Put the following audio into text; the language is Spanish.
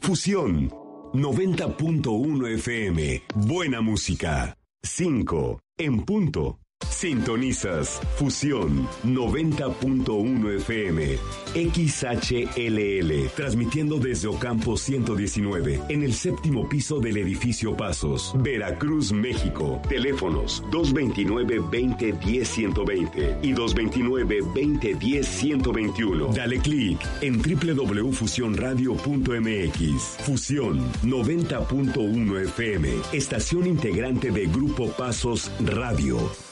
Fusión 90.1 FM. Buena música. 5 en punto. Sintonizas Fusión 90.1 FM XHLL, transmitiendo desde Ocampo 119, en el séptimo piso del edificio Pasos, Veracruz, México. Teléfonos 229-2010-120 y 229-2010-121. Dale clic en www.fusionradio.mx. Fusión 90.1 FM, estación integrante de Grupo Pasos Radio.